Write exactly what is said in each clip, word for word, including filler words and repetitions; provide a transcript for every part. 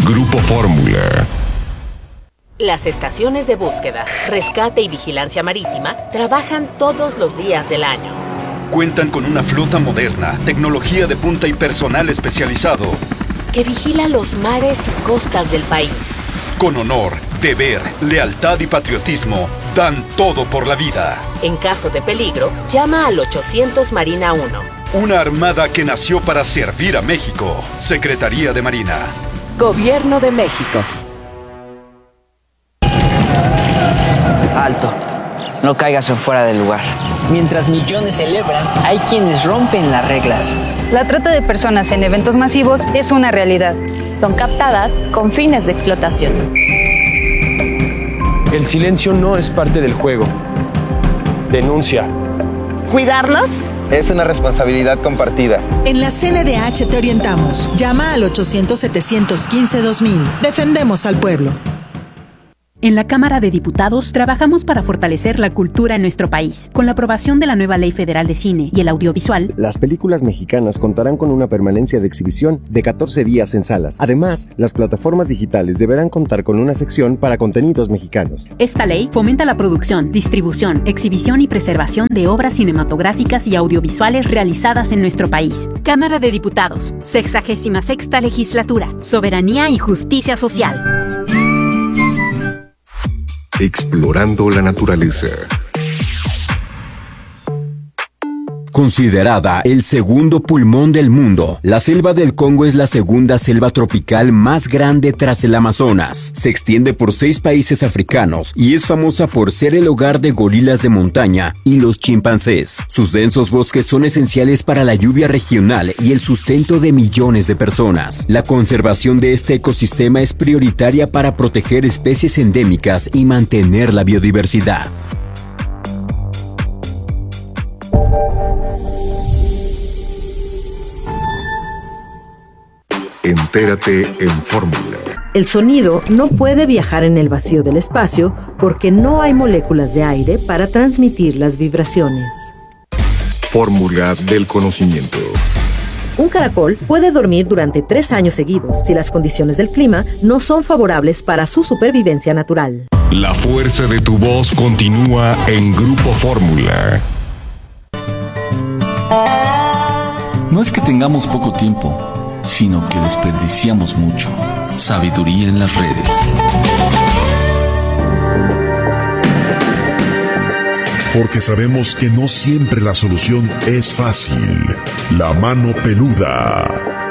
Grupo Fórmula. Las estaciones de búsqueda, rescate y vigilancia marítima trabajan todos los días del año. Cuentan con una flota moderna, tecnología de punta y personal especializado que vigila los mares y costas del país. Con honor, deber, lealtad y patriotismo, dan todo por la vida. En caso de peligro, llama al ochocientos Marina uno. Una armada que nació para servir a México. Secretaría de Marina. Gobierno de México. Alto, no caigas en fuera del lugar. Mientras millones celebran, hay quienes rompen las reglas. La trata de personas en eventos masivos es una realidad. Son captadas con fines de explotación. El silencio no es parte del juego. Denuncia. ¿Cuidarnos? Es una responsabilidad compartida. En la C N D H te orientamos. Llama al ochocientos, setecientos quince, dos mil. Defendemos al pueblo. En la Cámara de Diputados trabajamos para fortalecer la cultura en nuestro país. Con la aprobación de la nueva Ley Federal de Cine y el Audiovisual, las películas mexicanas contarán con una permanencia de exhibición de catorce días en salas. Además, las plataformas digitales deberán contar con una sección para contenidos mexicanos. Esta ley fomenta la producción, distribución, exhibición y preservación de obras cinematográficas y audiovisuales realizadas en nuestro país. Cámara de Diputados, sexagésima sexta Legislatura, Soberanía y Justicia Social. Explorando la naturaleza. Considerada el segundo pulmón del mundo, la selva del Congo es la segunda selva tropical más grande tras el Amazonas. Se extiende por seis países africanos y es famosa por ser el hogar de gorilas de montaña y los chimpancés. Sus densos bosques son esenciales para la lluvia regional y el sustento de millones de personas. La conservación de este ecosistema es prioritaria para proteger especies endémicas y mantener la biodiversidad. Entérate en Fórmula. El sonido no puede viajar en el vacío del espacio porque no hay moléculas de aire para transmitir las vibraciones. Fórmula del conocimiento. Un caracol puede dormir durante tres años seguidos si las condiciones del clima no son favorables para su supervivencia natural. La fuerza de tu voz continúa en Grupo Fórmula. No es que tengamos poco tiempo, sino que desperdiciamos mucho. Sabiduría en las redes. Porque sabemos que no siempre la solución es fácil. La mano peluda.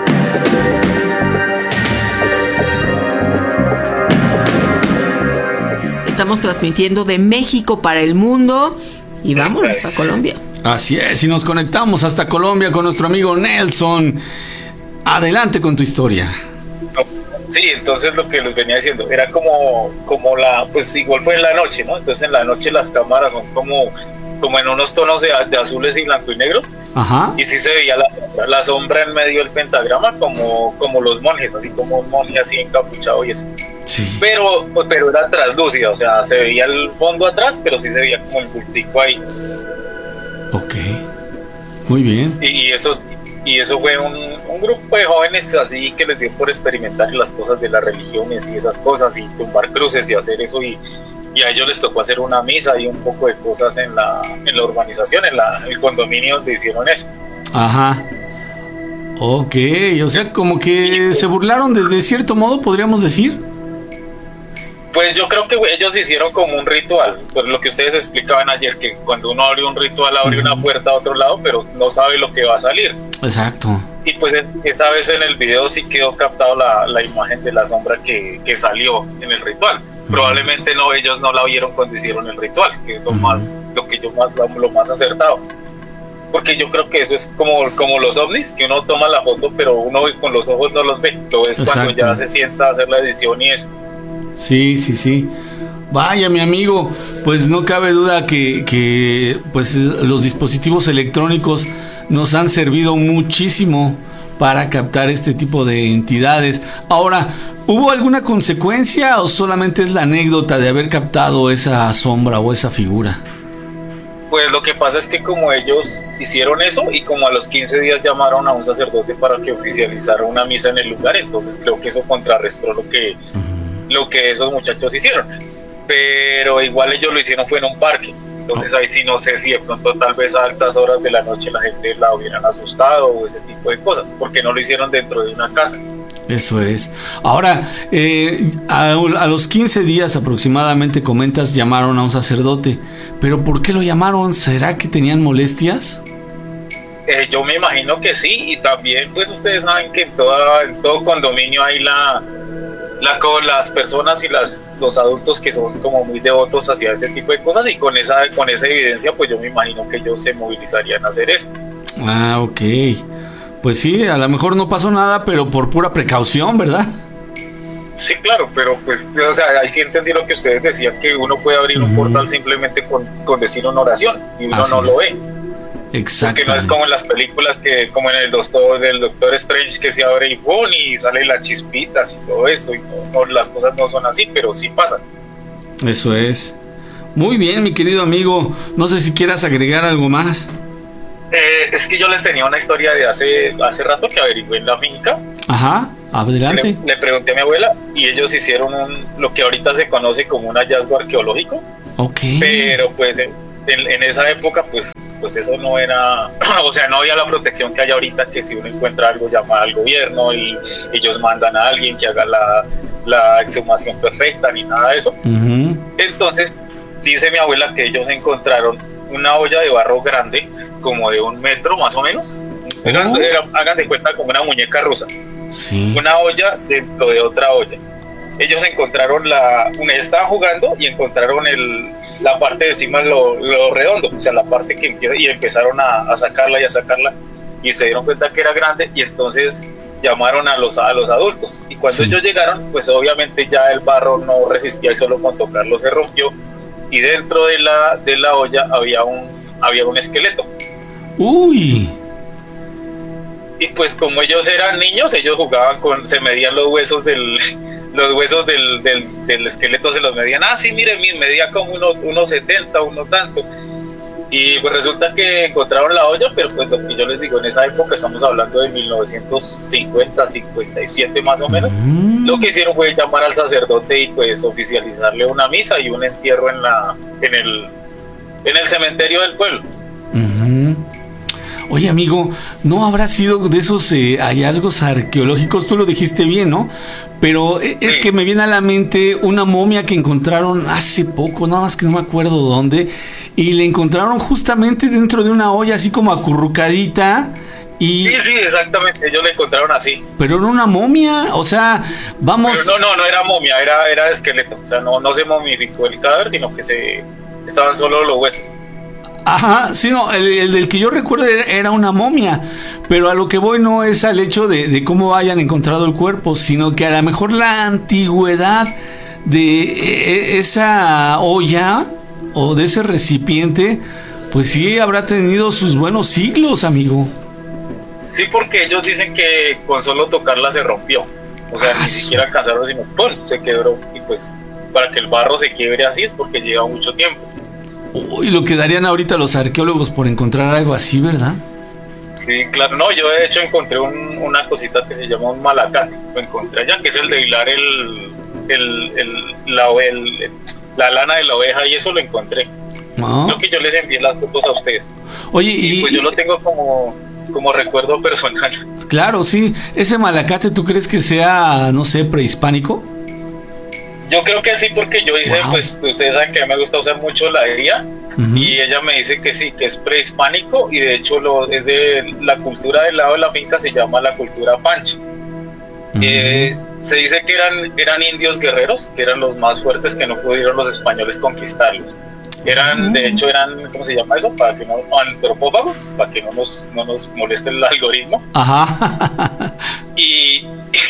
Estamos transmitiendo de México para el mundo y vámonos a Colombia. Así es, y nos conectamos hasta Colombia con nuestro amigo Nelson. Adelante con tu historia. Sí, entonces lo que les venía diciendo era como, como la, pues igual fue en la noche, ¿no? Entonces en la noche las cámaras son como, como en unos tonos de, de azules y blanco y negros. Ajá. Y sí se veía la sombra, la sombra en medio del pentagrama, como, como los monjes, así como un monje así encapuchado y eso. Sí. Pero, pero era translúcida, o sea, se veía el fondo atrás, pero sí se veía como el bultico ahí. Ok, muy bien. Y, y eso y eso fue un, un grupo de jóvenes así que les dio por experimentar las cosas de las religiones y esas cosas y tumbar cruces y hacer eso y, y a ellos les tocó hacer una misa y un poco de cosas en la, en la urbanización, en la, el condominio donde hicieron eso. Ajá. Ok, o sea, como que se burlaron de, de cierto modo, podríamos decir. Pues yo creo que ellos hicieron como un ritual, pues lo que ustedes explicaban ayer, que cuando uno abre un ritual abre uh-huh. una puerta a otro lado, pero no sabe lo que va a salir. Exacto. Y pues esa vez en el video sí quedó captado la, la imagen de la sombra que, que salió en el ritual. Uh-huh. Probablemente no, ellos no la vieron cuando hicieron el ritual, que es lo uh-huh. más, lo que yo más, lo, lo más acertado. Porque yo creo que eso es como, como los ovnis, que uno toma la foto, pero uno con los ojos no los ve. Lo es cuando ya se sienta a hacer la edición y eso. Sí, sí, sí. Vaya, mi amigo, pues no cabe duda que, que pues los dispositivos electrónicos nos han servido muchísimo para captar este tipo de entidades. Ahora, ¿hubo alguna consecuencia o solamente es la anécdota de haber captado esa sombra o esa figura? Pues lo que pasa es que como ellos hicieron eso y como a los quince días llamaron a un sacerdote para que oficializara una misa en el lugar, entonces creo que eso contrarrestó lo que, uh-huh. lo que esos muchachos hicieron. Pero igual ellos lo hicieron fue en un parque, entonces ahí sí no sé si de pronto tal vez a altas horas de la noche la gente la hubieran asustado o ese tipo de cosas, porque no lo hicieron dentro de una casa. Eso es. Ahora, eh, a, a los quince días aproximadamente, comentas, llamaron a un sacerdote. ¿Pero por qué lo llamaron? ¿Será que tenían molestias? Eh, yo me imagino que sí, y también pues ustedes saben que en, toda, en todo condominio hay la, la con las personas y las los adultos que son como muy devotos hacia ese tipo de cosas, y con esa, con esa evidencia pues yo me imagino que ellos se movilizarían a hacer eso. Ah, ok. Pues sí, a lo mejor no pasó nada, pero por pura precaución, ¿verdad? Sí, claro, pero pues, o sea, ahí sí entendí lo que ustedes decían, que uno puede abrir uh-huh. un portal simplemente con, con decir una oración, y uno Así no es. lo ve. Exacto. Porque no es como en las películas, que como en el doctor, del Doctor Strange, que se abre y ¡bum! Y sale las chispitas y todo eso, y no, no, las cosas no son así, pero sí pasan. Eso es. Muy bien, mi querido amigo, no sé si quieras agregar algo más. Eh, es que yo les tenía una historia de hace hace rato que averigué en la finca. Ajá, adelante. Le, le pregunté a mi abuela y ellos hicieron un, lo que ahorita se conoce como un hallazgo arqueológico. Ok. Pero pues en, en esa época pues pues eso no era, o sea, no había la protección que hay ahorita, que si uno encuentra algo llama al gobierno y ellos mandan a alguien que haga la, la exhumación perfecta ni nada de eso. Uh-huh. Entonces dice mi abuela que ellos encontraron una olla de barro grande, como de un metro más o menos. Era, oh. era, hagan de cuenta como una muñeca rusa. Sí. Una olla dentro de otra olla. Ellos encontraron la, una, estaban jugando y encontraron el, la parte de encima, lo, lo redondo, o sea, la parte que empieza, y empezaron a, a sacarla y a sacarla, y se dieron cuenta que era grande, y entonces llamaron a los, a los adultos. Y cuando sí. ellos llegaron, pues obviamente ya el barro no resistía y solo con tocarlo se rompió. Y dentro de la de la olla había un había un esqueleto. Uy. Y pues como ellos eran niños, ellos jugaban con, se medían los huesos del los huesos del, del, del esqueleto, se los medían. Ah, sí, mire, medía como unos unos setenta, uno tanto. Y pues resulta que encontraron la olla, pero pues lo que yo les digo, en esa época estamos hablando de mil novecientos cincuenta, cincuenta y siete más o menos. Mm. Lo que hicieron fue llamar al sacerdote y pues oficializarle una misa y un entierro en la en el en el cementerio del pueblo. Uh-huh. Oye, amigo, ¿no habrá sido de esos eh, hallazgos arqueológicos? Tú lo dijiste bien, ¿no? Pero es sí. que me viene a la mente una momia que encontraron hace poco, nada más que no me acuerdo dónde, y le encontraron justamente dentro de una olla así como acurrucadita. Y... Sí, sí, exactamente, ellos le encontraron así. Pero era una momia, o sea, vamos... Pero no, no, no era momia, era, era esqueleto, o sea, no, no se momificó el cadáver, sino que se estaban solo los huesos. Ajá, sí, no, el, el del que yo recuerdo era, era una momia, pero a lo que voy no es al hecho de, de cómo hayan encontrado el cuerpo, sino que a lo mejor la antigüedad de e, esa olla o de ese recipiente, pues sí habrá tenido sus buenos siglos, amigo. Sí, porque ellos dicen que con solo tocarla se rompió, o sea, ah, ni siquiera alcanzaron, sino ¡pum!, se quebró, y pues para que el barro se quiebre así es porque lleva mucho tiempo. Uy, lo que darían ahorita los arqueólogos por encontrar algo así, ¿verdad? Sí, claro. No, yo de hecho encontré un, una cosita que se llama un malacate. Lo encontré allá, que es el de hilar el, el, el, la, el, la lana de la oveja, y eso lo encontré. Ah. Creo que yo les envié las fotos a ustedes. Oye, y, y pues yo lo tengo como, como recuerdo personal. Claro, sí. ¿Ese malacate tú crees que sea, no sé, prehispánico? Yo creo que sí, porque yo hice, wow. pues ustedes saben que a mí me gusta usar mucho la I A, uh-huh. y ella me dice que sí, que es prehispánico, y de hecho lo, es de la cultura del lado de la finca, se llama la cultura Pancha. Uh-huh. Eh, se dice que eran, eran indios guerreros, que eran los más fuertes, que no pudieron los españoles conquistarlos. Eran, uh-huh. de hecho eran, ¿cómo se llama eso? Para que no, antropófagos, para que no nos, no nos moleste el algoritmo. Ajá. y,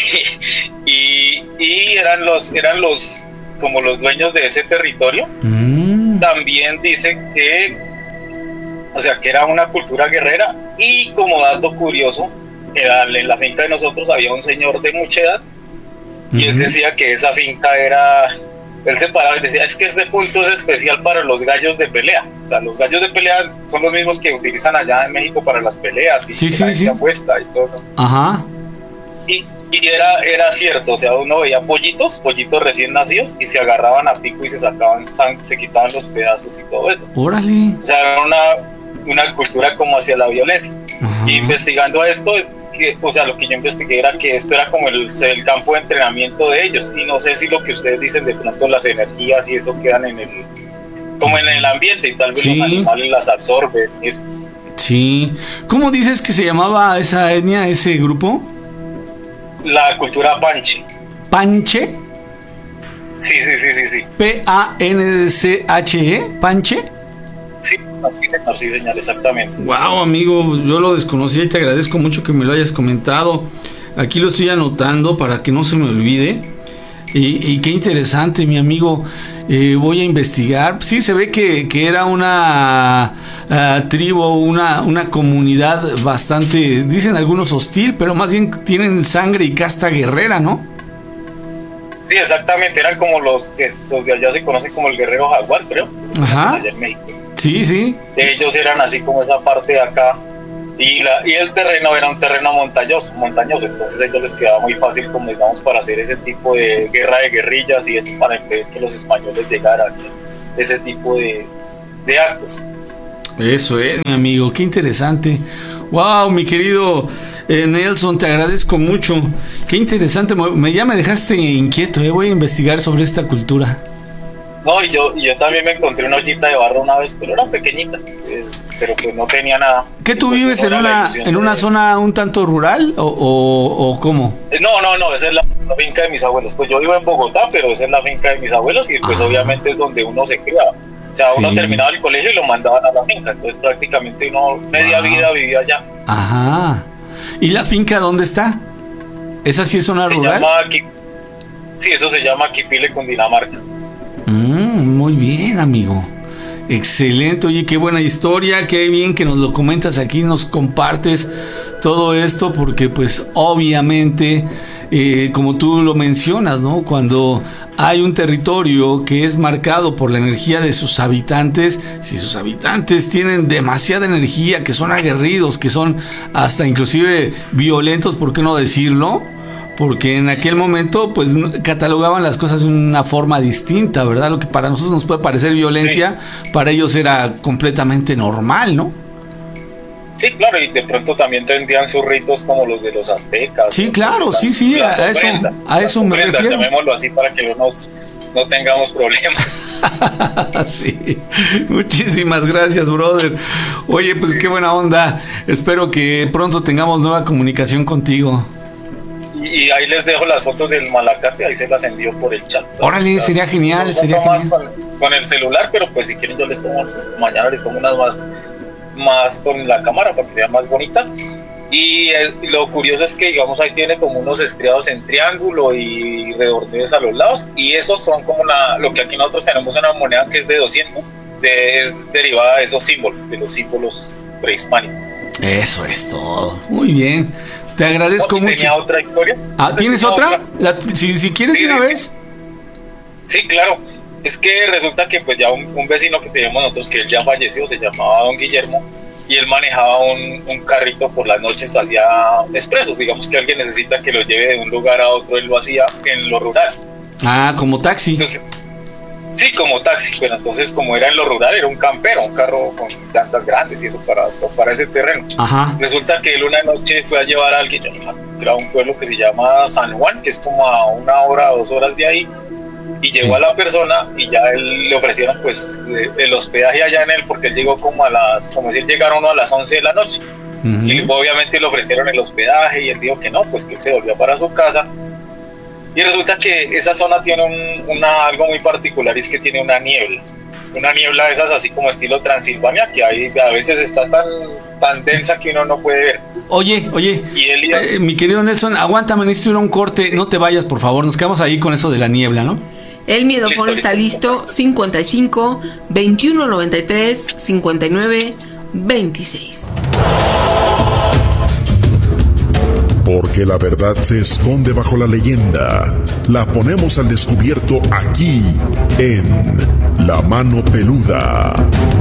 y, y eran los, eran los, como los dueños de ese territorio. Mm. También dice que, o sea, que era una cultura guerrera, y como dato curioso, era, en la finca de nosotros había un señor de mucha edad, uh-huh. y él decía que esa finca era, él se paraba y decía, es que este punto es especial para los gallos de pelea. O sea, los gallos de pelea son los mismos que utilizan allá en México para las peleas y sí, que sí, la gente sí. apuesta y todo eso. Ajá. Y, y era, era cierto, o sea, uno veía pollitos, pollitos recién nacidos, y se agarraban a pico y se sacaban sangre, se quitaban los pedazos y todo eso. Órale. O sea, era una, una cultura como hacia la violencia. Ajá. Y investigando esto, es que, o sea, lo que yo investigué era que esto era como el, el campo de entrenamiento de ellos, y no sé si lo que ustedes dicen de pronto las energías y eso quedan en el, como en el ambiente, y tal vez sí. los animales las absorben y eso. Sí. ¿Cómo dices que se llamaba esa etnia, ese grupo? La cultura Panche. ¿Panche? Sí, sí, sí, sí, sí. P A N C H E, ¿Panche? Sí, sí, señor, sí, señor, exactamente. Wow, amigo, yo lo desconocía y te agradezco mucho que me lo hayas comentado. Aquí lo estoy anotando para que no se me olvide. Y, y qué interesante, mi amigo. Eh, voy a investigar. Sí, se ve que, que era una uh, tribu, una, una comunidad bastante, dicen algunos hostil, pero más bien tienen sangre y casta guerrera, ¿no? Sí, exactamente. Eran como los que los de allá se conocen como el guerrero jaguar, creo. Ajá. Allá en México. Sí, sí. Ellos eran así como esa parte de acá. Y, la, y el terreno era un terreno montañoso, montañoso, entonces a ellos les quedaba muy fácil, como digamos, para hacer ese tipo de guerra de guerrillas y eso, para impedir que los españoles llegaran, ese tipo de, de actos. Eso es, mi amigo, qué interesante. Wow, mi querido eh, Nelson, te agradezco mucho. Qué interesante, me, ya me dejaste inquieto, eh. Voy a investigar sobre esta cultura. No, y yo, y yo también me encontré una ollita de barro una vez, pero era pequeñita, eh, pero pues no tenía nada. ¿Qué tú pues vives en una en de... una zona un tanto rural o, o, o cómo? No, no, no, esa es la, la finca de mis abuelos. Pues yo vivo en Bogotá, pero esa es la finca de mis abuelos y pues ah. obviamente es donde uno se criaba. O sea, sí. Uno terminaba el colegio y lo mandaban a la finca, entonces prácticamente uno media ah. vida vivía allá. Ajá. ¿Y la finca dónde está? ¿Esa sí es zona se rural? Llama Qui... Sí, eso se llama Quipile, Cundinamarca. Mm, muy bien, amigo. Excelente, oye, qué buena historia, qué bien que nos lo comentas aquí, nos compartes todo esto, porque pues obviamente, eh, como tú lo mencionas, ¿no? Cuando hay un territorio que es marcado por la energía de sus habitantes, si sus habitantes tienen demasiada energía, que son aguerridos, que son hasta inclusive violentos, ¿por qué no decirlo? Porque en aquel momento pues catalogaban las cosas de una forma distinta, ¿verdad? Lo que para nosotros nos puede parecer violencia, sí. Para ellos era completamente normal, ¿no? Sí, claro, y de pronto también tendrían sus ritos como los de los aztecas. Sí, claro, las, sí, sí, a eso, a eso me refiero. Llamémoslo así para que no, nos, no tengamos problemas. Sí, muchísimas gracias, brother. Oye, pues qué buena onda. Espero que pronto tengamos nueva comunicación contigo. Y ahí les dejo las fotos del Malacate, ahí se las envío por el chat. Órale, sería genial, sería genial. Con, con el celular, pero pues si quieren yo les tomo, mañana les tomo unas más, más con la cámara para que sean más bonitas. Y el, lo curioso es que, digamos, ahí tiene como unos estriados en triángulo y redondeos a los lados, y esos son como la, lo que aquí nosotros tenemos una moneda que es de doscientos, de, es derivada de esos símbolos, de los símbolos prehispánicos. Eso es todo, muy bien. Te agradezco mucho. ¿Tenía otra historia? Ah, ¿tienes otra? otra? La, si, si quieres sí, una sí. vez. Sí, claro. Es que resulta que pues ya un, un vecino que teníamos nosotros, que él ya falleció, se llamaba Don Guillermo, y él manejaba un, un carrito por las noches hacia expresos. Digamos que alguien necesita que lo lleve de un lugar a otro, él lo hacía en lo rural. Ah, como taxi. Entonces, sí, como taxi, pero entonces como era en lo rural, era un campero, un carro con llantas grandes y eso para, para ese terreno. Ajá. Resulta que él una noche fue a llevar a alguien, era un pueblo que se llama San Juan, que es como a una hora o dos horas de ahí, y llevó sí. a la persona y ya él le ofrecieron pues el hospedaje allá en él, porque él llegó como a las, como decir, llegaron a las once de la noche. Uh-huh. Y obviamente le ofrecieron el hospedaje y él dijo que no, pues que él se volvía para su casa. Y resulta que esa zona tiene un, una, algo muy particular, y es que tiene una niebla. Una niebla de esas así como estilo Transilvania, que ahí a veces está tan, tan densa que uno no puede ver. Oye, oye, y él iba... eh, mi querido Nelson, aguántame, necesito un corte, no te vayas, por favor, nos quedamos ahí con eso de la niebla, ¿no? El miedofón está listo, cincuenta y cinco, veintiuno noventa y tres, cincuenta y nueve, veintiséis. Porque la verdad se esconde bajo la leyenda. La ponemos al descubierto aquí, en La Mano Peluda.